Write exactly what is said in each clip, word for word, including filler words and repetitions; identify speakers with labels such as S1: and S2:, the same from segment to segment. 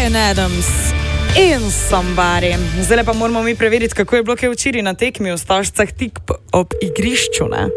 S1: Bryan Adams in Somebody. Zdaj pa moramo mi preveriti, kako je bilo kaj včeraj na tekmi v Stožcah tik ob igrišču, ne?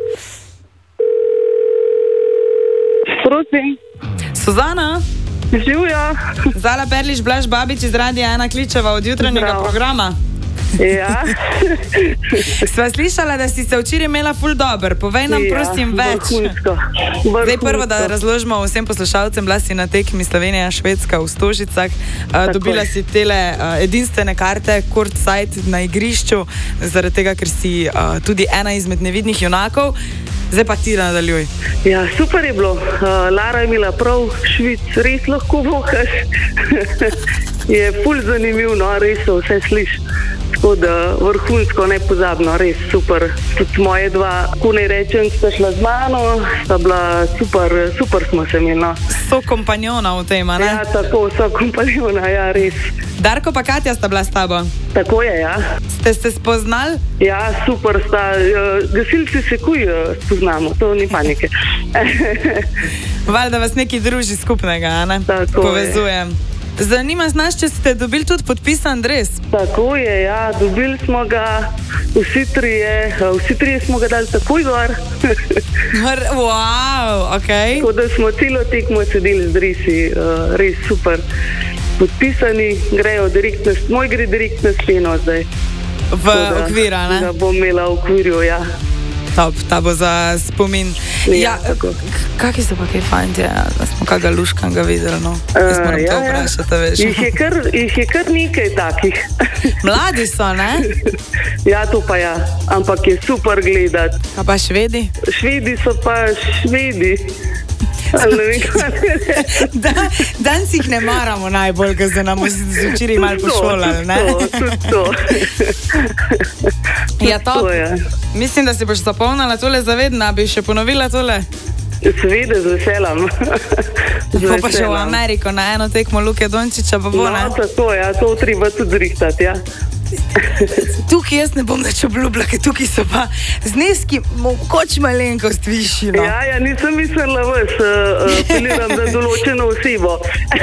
S2: Prosim.
S1: Suzana?
S2: Živja.
S1: Zala Perlič, Blaž Babič iz Radia ena Kličeva od jutranjega
S2: Zdravo.
S1: programa.
S2: Ja.
S1: Sva slišala, da si se včeraj imela ful dober. Povej nam,
S2: Ja,
S1: prosim, več.
S2: vrhunsko.
S1: Zdaj prvo, da
S2: Vrhunsko.
S1: razložimo vsem poslušalcem, bila si na tekmi Slovenija-Švedska v Stožicah, uh, dobila si tele uh, edinstvene karte, courtside na igrišču, zaradi tega, ker si uh, tudi ena izmed nevidnih junakov. Zdaj pa ti nadaljuj.
S2: Ja, super je bilo. Uh, Lara je imela prav, Švic res lahko vohaš. Je ful zanimivo, no, res se vse sliši. Tako da vrhunsko, nepozabno, res super. Tudi moje dva, ko ne rečem, sta šla z mano, sta bila super, super smo se imeli, no.
S1: So kompanjona v tem, a ne?
S2: Ja, tako, so kompanjona, ja, res.
S1: Darko pa Katja sta bila s tabo.
S2: Tako je, ja.
S1: Ste se spoznali?
S2: Ja, super sta. Uh, gasilci se kuj uh, spoznamo, to ni panike.
S1: Valjda vas nekaj druži skupnega, a ne?
S2: Tako
S1: Povezujem. Je. Zanima nas, če ste dobili tudi podpisan dres.
S2: Tako je, ja, dobili smo ga, vsi trije, vsi trije smo ga dali takoj gor.
S1: Wow, ok.
S2: Tako da smo celo tekmo sedeli z dresi, uh, res super. Podpisani, grejo direkt na, moj gre direkt na steno zdaj.
S1: V okviru, ne?
S2: Da bom imela v okviru, ja.
S1: Top, ta bo za spomin.
S2: Ja,
S1: Ja, kaki so pa kaj fantje, da smo kakega luškanga videli, no? Jaz moram
S2: Uh,
S1: te
S2: ja,
S1: vprašati, veš.
S2: Jih je kar, jih je kar nekaj takih.
S1: Mladi so, ne?
S2: Ja, to pa ja, ampak je super gledati.
S1: A pa Švedi?
S2: Švedi so pa Švedi. Ali ne vem, kaj reči.
S1: Da, danes jih ne maramo najbolj, ker se nam včeraj malo pošolali, ne?
S2: Tudi to, tudi to.
S1: Ja, top.
S2: To je.
S1: Mislim, da si boš zapomnila tole zavedna, bi še ponovila tole.
S2: Seveda, z veseljem. Z
S1: To pa še v
S2: veseljem.
S1: Ameriko na eno tekmo Luke Dončića, pa bo, ne?
S2: No, tako, ja, to treba tudi zrihtati, ja.
S1: Tukaj jaz ne bom več obljubila, ker tukaj so pa zneski mogoče malenkost višji, no.
S2: Ja, ja, nisem mislila vas, uh, apeliram za določeno osebo.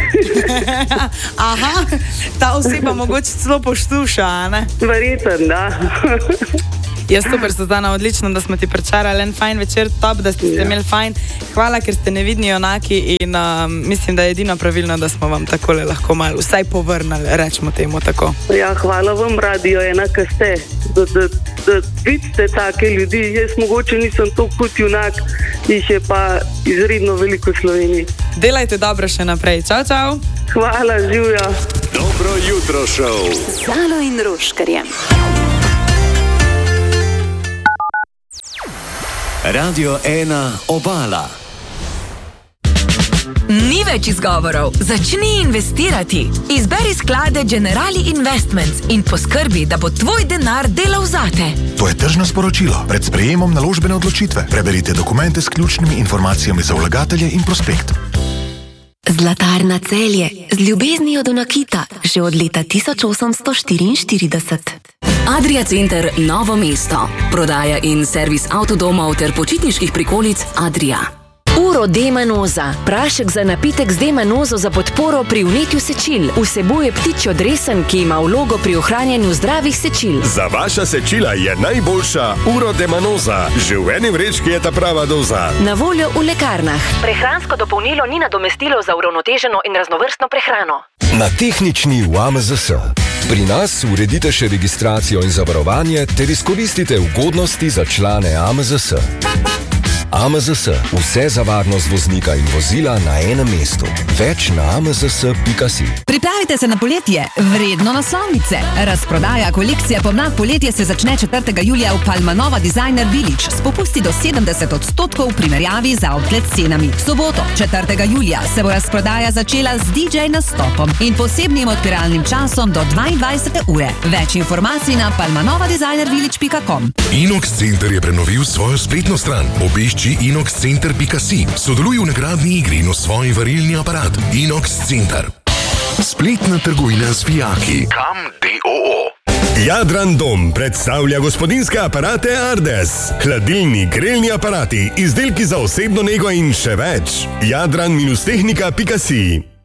S1: Aha, ta oseba mogoče celo poštuša, a ne?
S2: Verjeten, da.
S1: Ja, super, Suzana, odlično, da smo ti pričarali en fajn večer, top, da ste
S2: Ja.
S1: imeli fajn. Hvala, ker ste nevidni junaki in um, mislim, da je edino pravilno, da smo vam takole lahko malo vsaj povrnili, rečemo temu tako.
S2: Ja, hvala vam, Radio ena, ki ste, da, da, da vidite take ljudi. Jaz mogoče nisem to kot junak, jih je pa izredno veliko v Sloveniji.
S1: Delajte dobro še naprej. Čau, čau.
S2: Hvala, živja.
S3: Dobro jutro, šov.
S4: Zalo in Roškarjem.
S3: Radio ena Obala.
S4: Ni več izgovorov, začni investirati. Izberi sklade Generali Investments in poskrbi, da bo tvoj denar delal zate.
S5: To je tržno sporočilo. Pred sprejemom naložbene odločitve preberite dokumente s ključnimi informacijami za vlagatelje in prospekt.
S6: Zlatarna Celje z ljubeznijo do nakita že od leta tisoč osemsto štiriinštirideset.
S4: Adria Center Novo mesto. Prodaja in servis avtodomov ter počitniških prikolic Adria.
S7: Uro D-manoza. Prašek za napitek z D-manozo za podporo pri vnetju sečil. Vsebuje ptičjo dresen, ki ima vlogo pri ohranjanju zdravih sečil.
S8: Za vaša sečila je najboljša Uro D-manoza. Že v eni vrečki je ta prava doza.
S7: Na voljo v lekarnah. Prehransko dopolnilo ni nadomestilo za uravnoteženo in raznovrstno prehrano.
S8: Na tehnični v A M Z S. Pri nas uredite še registracijo in zavarovanje ter izkoristite ugodnosti za člane A M Z S. A M Z S. Vse za varnost voznika in vozila na enem mestu. Več na a m z s pika si.
S9: Pripravite se na poletje, vredno naslovnice. Razprodaja kolekcija pomlad poletje se začne četrtega julija v Palmanova Designer Village s popusti do sedemdeset odstotkov v primerjavi z outlet cenami. V soboto, četrtega julija, se bo razprodaja začela z D J nastopom in posebnim odpiralnim časom do dvaindvajsete ure. Več informacij na palmanova designer village pika com.
S10: Inox Center je prenovil svojo spletno stran. Obišči inox center pika si. Sodeluj v nagradni igri in osvoji varilni aparat. Inox Center. Spletna trgovina s fijaki.
S3: Kam D O O.
S8: Jadran Dom predstavlja gospodinjske aparate Ardes. Hladilni, grelni aparati, izdelki za osebno nego in še več. jadran tehnika pika si.